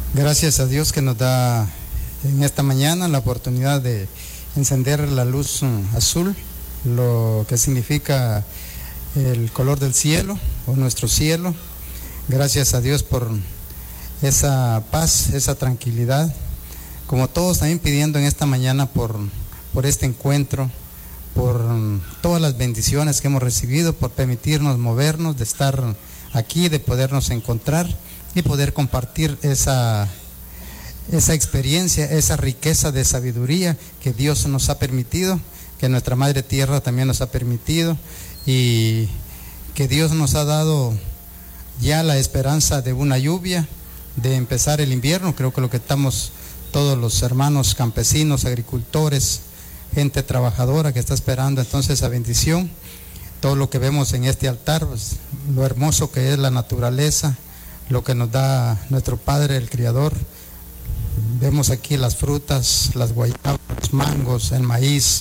Gracias a Dios que nos da en esta mañana la oportunidad de encender la luz azul, lo que significa el color del cielo o nuestro cielo. Gracias a Dios por esa paz, esa tranquilidad, como todos también pidiendo en esta mañana por este encuentro, por todas las bendiciones que hemos recibido, por permitirnos movernos, de estar aquí, de podernos encontrar y poder compartir esa experiencia, esa riqueza de sabiduría que Dios nos ha permitido, que nuestra Madre Tierra también nos ha permitido, y que Dios nos ha dado ya la esperanza de una lluvia, de empezar el invierno. Creo que lo que estamos todos los hermanos campesinos, agricultores, gente trabajadora que está esperando entonces esa bendición. Todo lo que vemos en este altar, pues, lo hermoso que es la naturaleza, lo que nos da nuestro Padre, el Criador. Vemos aquí las frutas, las guayabas, los mangos, el maíz,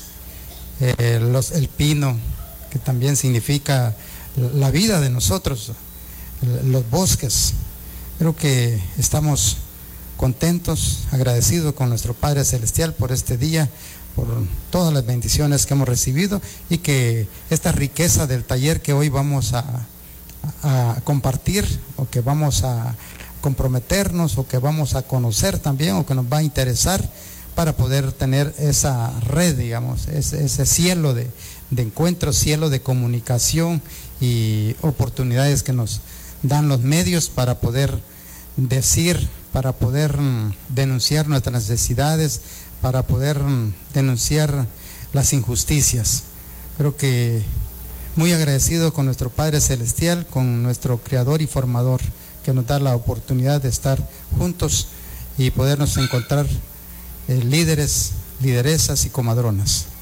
el pino, que también significa la vida de nosotros, los bosques. Creo que estamos contentos, agradecidos con nuestro Padre Celestial por este día, por todas las bendiciones que hemos recibido, y que esta riqueza del taller que hoy vamos a compartir, o que vamos a comprometernos, o que vamos a conocer también, o que nos va a interesar para poder tener esa red, digamos, ese cielo de encuentro, cielo de comunicación y oportunidades que nos dan los medios para poder decir, para poder denunciar nuestras necesidades, para poder denunciar las injusticias. Creo que muy agradecido con nuestro Padre Celestial, con nuestro Creador y Formador, que nos da la oportunidad de estar juntos y podernos encontrar líderes, lideresas y comadronas.